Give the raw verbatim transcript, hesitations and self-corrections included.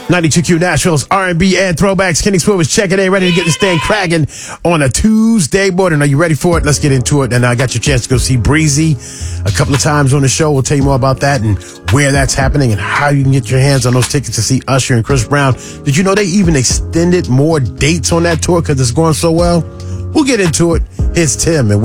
ninety-two Q Nashville's R and B and throwbacks. Kenny Swift was checking in, ready to get this thing cracking on a Tuesday morning. Are you ready for it? Let's get into it. And I got your chance to go see Breezy a couple of times on the show. We'll tell you more about that and where that's happening and how you can get your hands on those tickets to see Usher and Chris Brown. Did you know they even extended more dates on that tour because it's going so well? We'll get into it. It's Tim and